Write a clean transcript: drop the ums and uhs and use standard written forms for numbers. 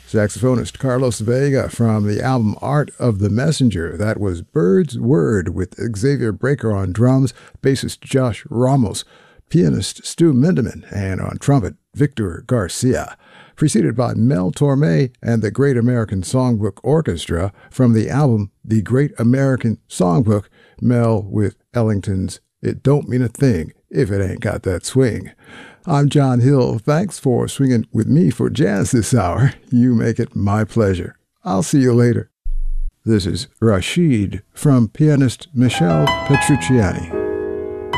Saxophonist Carlos Vega from the album Art of the Messenger. That was Bird's Word with Xavier Breaker on drums, bassist Josh Ramos, pianist Stu Mindeman, and on trumpet, Victor Garcia. Preceded by Mel Torme and the Great American Songbook Orchestra from the album The Great American Songbook, Mel with Ellington's It Don't Mean a Thing If It Ain't Got That Swing. I'm John Hill. Thanks for swinging with me for jazz this hour. You make it my pleasure. I'll see you later. This is Rashid from pianist Michel Petrucciani.